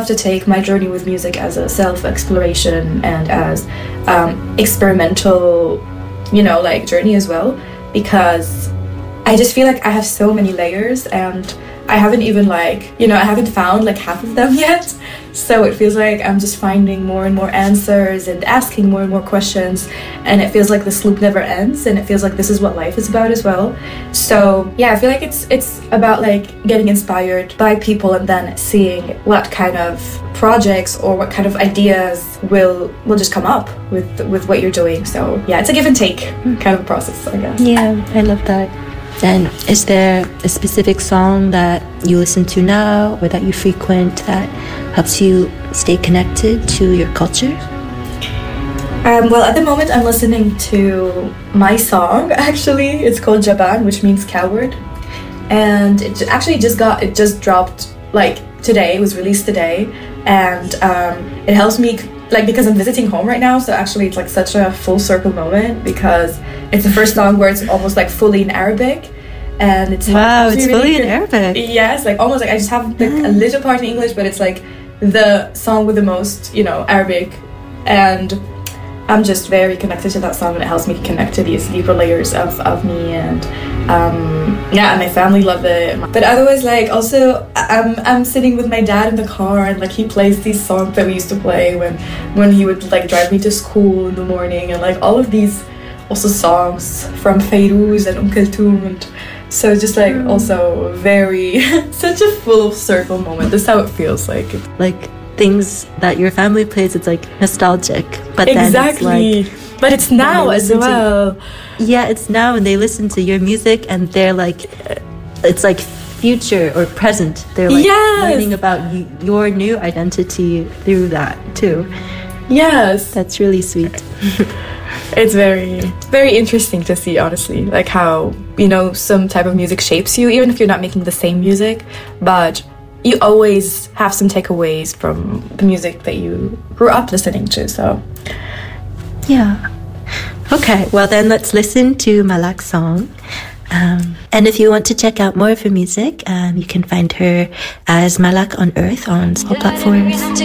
have to take my journey with music as a self-exploration and as experimental, like journey as well, because I just feel like I have so many layers and I haven't even I haven't found half of them yet. So it feels like I'm just finding more and more answers and asking more and more questions, and it feels like this loop never ends, and it feels like this is what life is about as well. So yeah, I feel like it's about getting inspired by people and then seeing what kind of projects or what kind of ideas will just come up with what you're doing. So yeah, it's a give and take kind of process, I guess. Yeah, I love that. And is there a specific song that you listen to now or that you frequent that helps you stay connected to your culture? Well, at the moment I'm listening to my song, actually. It's called Jaban, which means coward. And it actually just dropped today. It was released today. And it helps me because I'm visiting home right now, so actually it's such a full circle moment, because it's the first song where it's almost fully in Arabic, and it's really fully in Arabic. Yes, almost I just have a little part in English, but it's the song with the most Arabic, and I'm just very connected to that song, and it helps me connect to these deeper layers of me, and and my family love it. But otherwise, also I'm sitting with my dad in the car, and he plays these songs that we used to play when he would drive me to school in the morning, and all of these also songs from Fairuz and Kulthum, and so it's just also very such a full circle moment. That's how it feels like. Things that your family plays, it's nostalgic, but exactly. Then it's but it's now as well. It's now, and they listen to your music, and they're it's future or present. They're learning about your new identity through that too. Yes, that's really sweet. It's very, very interesting to see, honestly, how some type of music shapes you, even if you're not making the same music, but you always have some takeaways from the music that you grew up listening to. So yeah. Okay, well then let's listen to Malak's song. And if you want to check out more of her music, you can find her as Malak on Earth on all platforms.